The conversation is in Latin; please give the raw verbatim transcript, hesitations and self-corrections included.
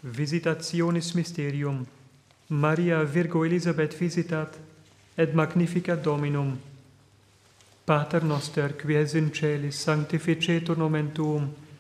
Visitationis Mysterium. Maria Virgo Elisabeth visitat, et magnificat Dominum. Pater noster, qui es in celis, sanctificetur nomen tuum,